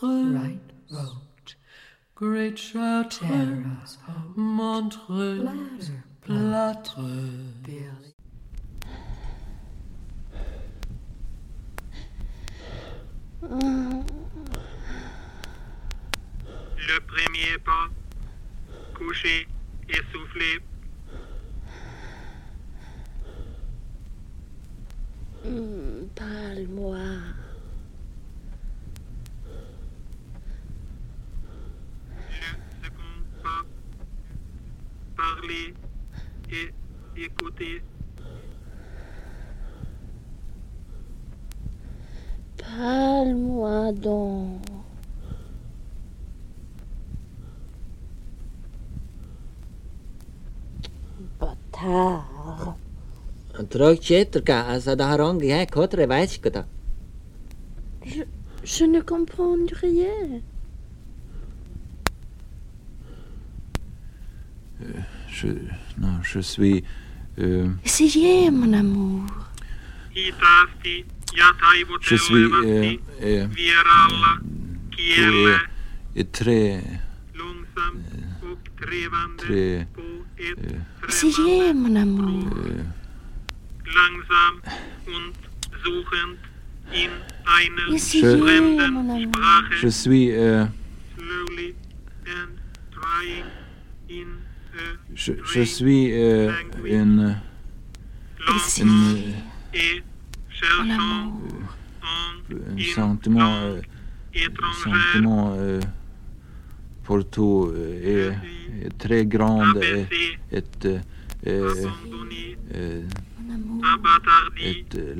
Chartreux, right road, Great Chartreux, Montreux, Plâtreux. Le premier pas, couché, essoufflé. Parle-moi. Le second pas, parler et écouter. Parle-moi donc. Bâtard. Je ne comprends rien. Je suis... Essayez, mon amour. Je suis... très... Essayez, mon amour. Langsam und suchend in einer Essayez, fremden mon amour. Sprache. Je suis... Slowly and trying in a Je suis une... langsam et cherchant un in sentiment... langue étrangère. sentiment pour tout est très grand Abaissé, et abandonné, Mon amour. abattardi,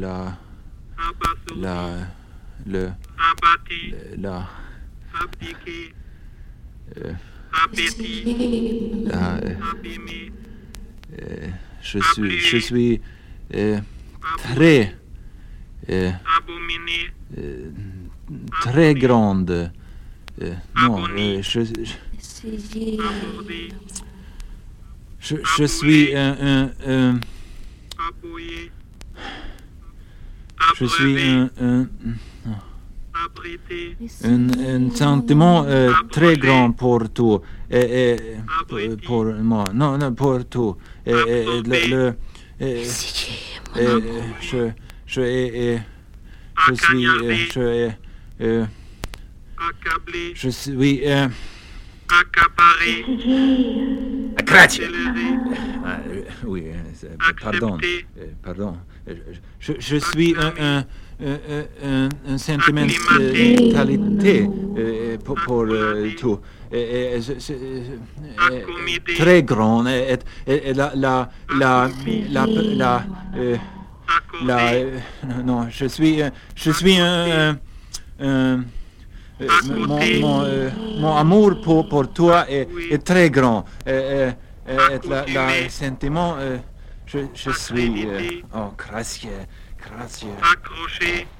abattu, abdiqué, appétit, abîmé, je suis très abominé, très grande non Essayez. abordé, je suis un aboyé, je suis abrité, un sentiment très grand pour tout pour moi non pour tout le Essayez, mon amour. accablé, je suis accaparé, accéléré, oui pardon pardon je suis un sentimentalité pour tout très grand et non je suis mon amour pour toi est très grand le sentiment je suis oh gracieux accroché,